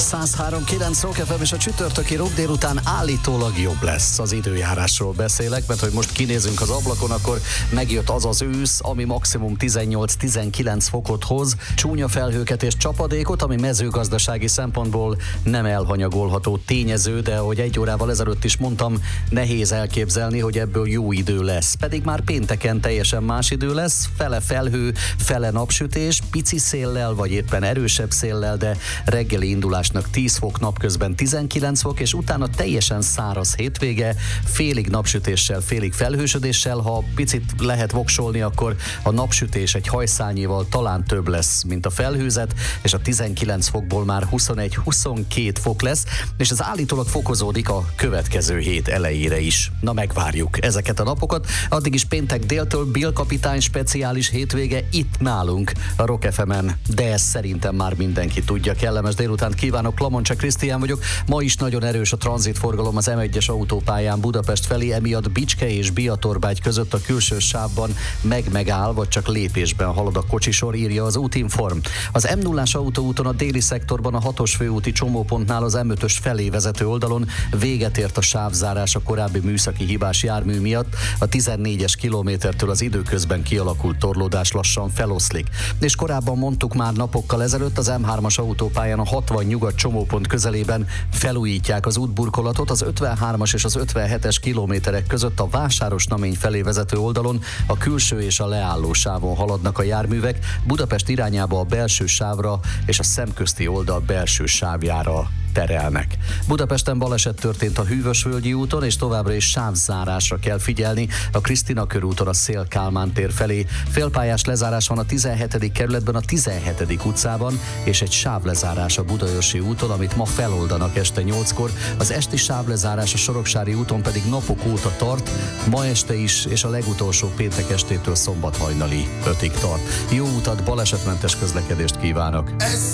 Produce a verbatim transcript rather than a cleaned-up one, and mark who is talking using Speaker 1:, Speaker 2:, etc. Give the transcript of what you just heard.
Speaker 1: száz három kilenc Rock ef em, és a csütörtöki rock délután állítólag jobb lesz. Az időjárásról beszélek, mert hogy most kinézünk az ablakon, akkor megjött az az ősz, ami maximum tizennyolc-tizenkilenc fokot hoz, csúnya felhőket és csapadékot, ami mezőgazdasági szempontból nem elhanyagolható tényező, de ahogy egy órával ezelőtt is mondtam, nehéz elképzelni, hogy ebből jó idő lesz. Pedig már pénteken teljesen más idő lesz, fele felhő, fele napsütés, pici széllel, vagy éppen erősebb széllel, de reggeli indulásnak tíz fok, napközben tizenkilenc fok, és utána teljesen száraz hétvége, félig napsütéssel, félig felhősödéssel. Ha picit lehet voksolni, akkor a napsütés egy hajszálnyival talán több lesz, mint a felhőzet, és a tizenkilenc fokból már huszonegy-huszonkét fok lesz, és ez állítólag fokozódik a következő hét elejére is. Na, megvárjuk ezeket a napokat. Addig is péntek déltől Bill kapitány speciális hétvége itt nálunk a Rock ef em-en, de ezt szerintem már mindenki tudja. Kellemes délutánt kívánok, Lamoncsa Krisztián vagyok. Ma is nagyon erős a tranzitforgalom az em egyes autópályán Budapest felé, emiatt Bicske és Biatorbágy között a külső sávban meg-megáll, vagy csak lépésben halad a kocsisor, írja az Útinform. Az em nullás autóúton a déli szektorban a hatos főúti csomópontnál az em ötös felé vezető oldalon véget ért a sávzárás a korábbi műszaki hibás jármű miatt. A tizennégyes kilométertől az időközben kialakult torlódás lassan feloszlik. És korábban mondtuk már napokkal ezelőtt, az em hármas autópályán a hatvan nyugat csomópont közelében felújítják az útburkolatot, az ötvenhármas és az ötvenhetes kilométerek között a Vásáros-Namény felé vezető oldalon a külső és a leálló sávon haladnak a járművek, Budapest irányába a belső sávra és a szemközti oldal belső sávjára terelnek. Budapesten baleset történt a Hűvösvölgyi úton, és továbbra is sávzárásra kell figyelni a Krisztina körúton a Széll-Kálmán tér felé. Félpályás lezárás van a tizenhetedik kerületben a tizenhetedik utcában, és egy sávlezárás a Budaörsi úton, amit ma feloldanak este nyolckor. Az esti sávlezárás a Soroksári úton pedig napok óta tart, ma este is, és a legutolsó péntek estétől szombat hajnali ötig tart. Jó utat, balesetmentes közlekedést kívánok!